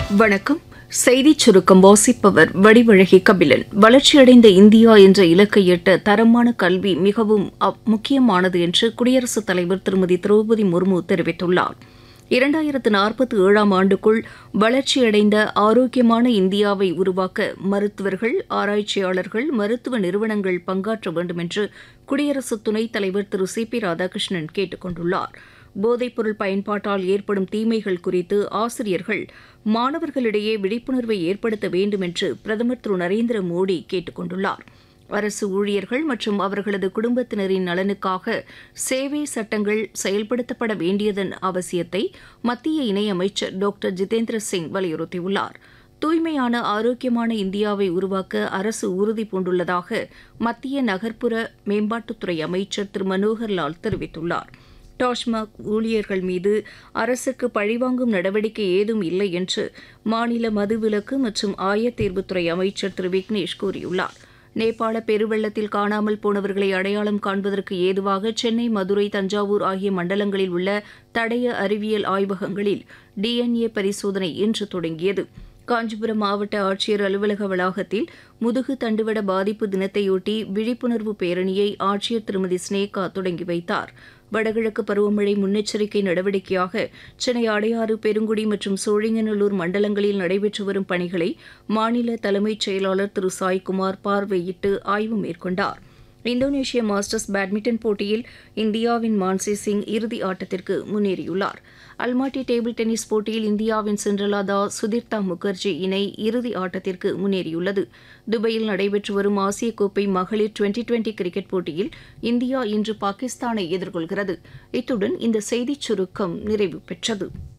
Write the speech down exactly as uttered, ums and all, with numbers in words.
வணக்கம். செய்திச் சுருக்கம் வாசிப்பவர் வடிவழகி கபிலன். வளர்ச்சியடைந்த இந்தியா என்ற இலக்கை எட்ட தரமான கல்வி மிகவும் அப்- முக்கியமானது என்று குடியரசுத் தலைவர் திருமதி திரௌபதி முர்மு தெரிவித்துள்ளார். இரண்டாயிரத்து நாற்பத்தி ஏழாம் ஆண்டுக்குள் வளர்ச்சியடைந்த ஆரோக்கியமான இந்தியாவை உருவாக்க மருத்துவர்கள், ஆராய்ச்சியாளர்கள், மருத்துவ நிறுவனங்கள் பங்காற்ற வேண்டும் என்று குடியரசு துணைத் தலைவர் திரு சி பி ராதாகிருஷ்ணன் கேட்டுக் கொண்டுள்ளார். போதைப்பொருள் பயன்பாட்டால் ஏற்படும் தீமைகள் குறித்து ஆசிரியர்கள் மாணவர்களிடையே விழிப்புணர்வை ஏற்படுத்த வேண்டும் என்று பிரதமர் திரு நரேந்திர மோடி கேட்டுக் கொண்டுள்ளார். அரசு ஊழியர்கள் மற்றும் அவர்களது குடும்பத்தினரின் நலனுக்காக சேவை சட்டங்கள் செயல்படுத்தப்பட வேண்டியதன் அவசியத்தை மத்திய இணையமைச்சர் டாக்டர் ஜிதேந்திர சிங் வலியுறுத்தியுள்ளார். தூய்மையான ஆரோக்கியமான இந்தியாவை உருவாக்க அரசு உறுதி பூண்டுள்ளதாக மத்திய நகர்ப்புற மேம்பாட்டுத்துறை அமைச்சர் திரு மனோகர் லால் தெரிவித்துள்ளார். டாஸ்மாக் ஊழியர்கள் மீது அரசுக்கு பழிவாங்கும் நடவடிக்கை ஏதும் இல்லை என்று மாநில மதுவிலக்கு மற்றும் ஆயத்தேர்வுத்துறை அமைச்சர் திரு விக்னேஷ் கூறியுள்ளார். நேபாள பெருவெள்ளத்தில் காணாமல் போனவர்களை அடையாளம் காண்பதற்கு ஏதுவாக சென்னை, மதுரை, தஞ்சாவூர் ஆகிய மண்டலங்களில் உள்ள தடய அறிவியல் ஆய்வகங்களில் டிஎன்ஏ பரிசோதனை இன்று தொடங்கியது. காஞ்சிபுரம் மாவட்ட ஆட்சியர் அலுவலக வளாகத்தில் முதுகு தண்டுவட பாதிப்பு தினத்தையொட்டி விழிப்புணர்வு பேரணியை ஆட்சியர் திருமதி ஸ்னேகா தொடங்கி வைத்தார். வடகிழக்கு பருவமழை முன்னெச்சரிக்கை நடவடிக்கையாக சென்னை அடையாறு, பெருங்குடி மற்றும் சோழிங்கநல்லூர் மண்டலங்களில் நடைபெற்று வரும் பணிகளை மாநில தலைமைச் செயலாளர் திரு சாய்குமார் பார்வையிட்டு ஆய்வு மேற்கொண்டார். இந்தோனேஷிய மாஸ்டர்ஸ் பேட்மிண்டன் போட்டியில் இந்தியாவின் மான்சி சிங் இறுதி ஆட்டத்திற்கு முன்னேறியுள்ளார். அல்மாட்டி டேபிள் டென்னிஸ் போட்டியில் இந்தியாவின் சிண்ட்ரலா தாஸ், சுதீர்த்தா முகர்ஜி இணை இறுதி ஆட்டத்திற்கு முன்னேறியுள்ளது. துபாயில் நடைபெற்று வரும் ஆசிய கோப்பை மகளிர் டுவெண்டி டுவெண்டி கிரிக்கெட் போட்டியில் இந்தியா இன்று பாகிஸ்தானை எதிர்கொள்கிறது. இத்துடன் இந்த செய்திச் சுருக்கம் நிறைவு பெற்றது.